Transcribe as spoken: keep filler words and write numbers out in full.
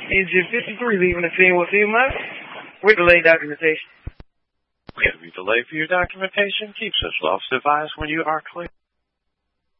Engine fifty-three leaving the scene with C M S. With delayed documentation. Every delay for your documentation keeps us lost advised when you are clear.